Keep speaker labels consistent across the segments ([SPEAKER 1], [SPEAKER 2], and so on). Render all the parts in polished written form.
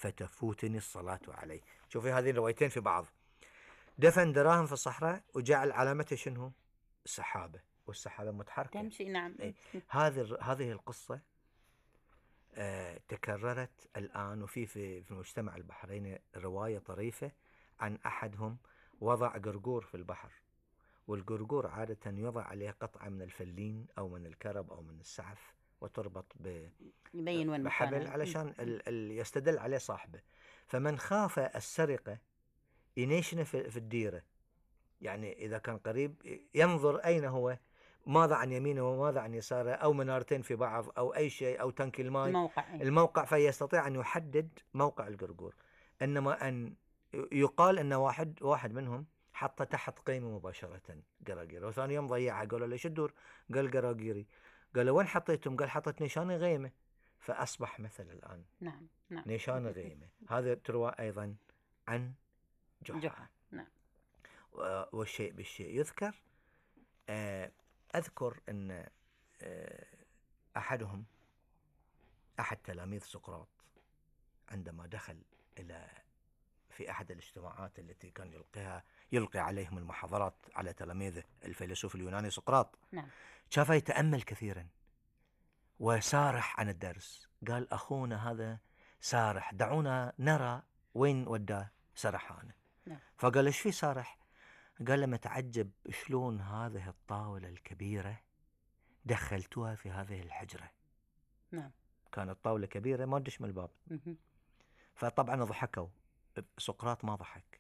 [SPEAKER 1] فتفوتني الصلاة عليه. شوفي هذه الروايتين في بعض. دفن دراهم في الصحراء وجعل علامته شنو؟ السحابة، والسحابة متحركة
[SPEAKER 2] تمشي. نعم.
[SPEAKER 1] هذه القصة تكررت الآن، وفي في مجتمع البحرين رواية طريفة عن أحدهم وضع قرقور في البحر، والقرقور عادة يوضع عليه قطعة من الفلين أو من الكرب أو من السعف وتربط
[SPEAKER 2] يبين وين
[SPEAKER 1] بحبل
[SPEAKER 2] مكانه
[SPEAKER 1] علشان يستدل عليه صاحبه. فمن خاف السرقة ينيشنه في الديرة، يعني إذا كان قريب ينظر أين هو، ماذا عن يمينه وماذا عن يساره، أو منارتين في بعض أو أي شيء، أو تنك الماء الموقع فيستطيع أن يحدد موقع القرقور. إنما أن يقال أن واحد منهم حط تحت قيمه مباشرة قراقير، وثاني يوم ضيعها. قالوا له شو الدور؟ قال قراقيري. قال وين حطيتهم؟ قال حطت نيشان غيمة. فأصبح مثل الآن.
[SPEAKER 2] نعم.
[SPEAKER 1] نيشان غيمة. هذا تروى أيضا عن جحا.
[SPEAKER 2] نعم.
[SPEAKER 1] والشيء بالشيء يذكر. أذكر أن أحد تلاميذ سقراط عندما دخل في أحد الاجتماعات التي كان يلقي عليهم المحاضرات على تلاميذه الفيلسوف اليوناني سقراط،
[SPEAKER 2] نعم،
[SPEAKER 1] شافه يتأمل كثيرا وسارح عن الدرس. قال أخونا هذا سارح، دعونا نرى وين وداه سرحانه.
[SPEAKER 2] نعم.
[SPEAKER 1] فقال إيش في سارح؟ قال له متعجب شلون هذه الطاولة الكبيرة دخلتوها في هذه الحجرة.
[SPEAKER 2] نعم.
[SPEAKER 1] كانت طاولة كبيرة ما تدش من الباب. فطبعا ضحكوا. سقراط ما ضحك،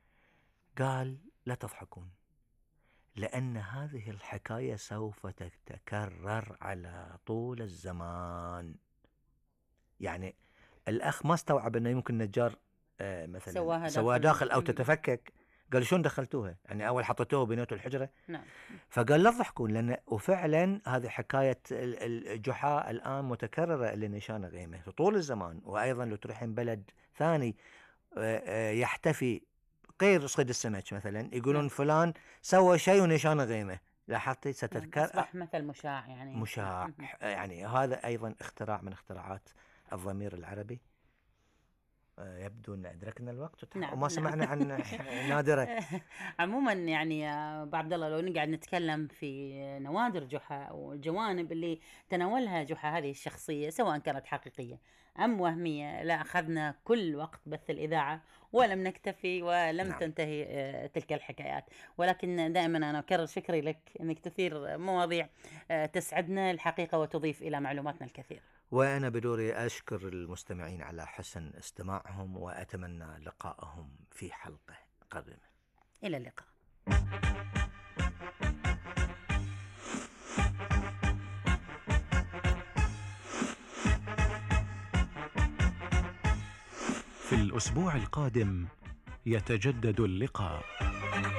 [SPEAKER 1] قال لا تضحكون، لأن هذه الحكاية سوف تتكرر على طول الزمان. يعني الأخ ما استوعب أنه يمكن نجار مثلا سواها داخل أو تتفكك. قال شلون دخلتوها؟ يعني أول حطيتوها بنيتوا الحجرة.
[SPEAKER 2] نعم.
[SPEAKER 1] فقال لا تضحكون، لأن وفعلا هذه حكاية الجحا الآن متكررة لنيشان غيمة طول الزمان. وأيضا لو تروحين بلد ثاني يحتفي غير صيد السمك مثلا، يقولون فلان سوى شيء ونيشان غيمة، لاحظتي ستذكر
[SPEAKER 2] أصبح مثل مشاع.
[SPEAKER 1] يعني هذا أيضا اختراع من اختراعات الضمير العربي. يبدو أن أدركنا الوقت.
[SPEAKER 2] نعم.
[SPEAKER 1] وما سمعنا عن نادرة.
[SPEAKER 2] عموما يعني أبو عبد الله، لو نقعد نتكلم في نوادر جحا والجوانب اللي تناولها جحا هذه الشخصية، سواء كانت حقيقية أم وهمية، لا أخذنا كل وقت بث الإذاعة ولم نكتفي ولم
[SPEAKER 1] نعم.
[SPEAKER 2] تنتهي تلك الحكايات. ولكن دائما أنا أكرر شكري لك أنك تثير مواضيع تسعدنا الحقيقة وتضيف إلى معلوماتنا الكثير.
[SPEAKER 1] وأنا بدوري أشكر المستمعين على حسن استماعهم، وأتمنى لقائهم في حلقة قادمة.
[SPEAKER 2] إلى اللقاء.
[SPEAKER 3] في الأسبوع القادم يتجدد اللقاء.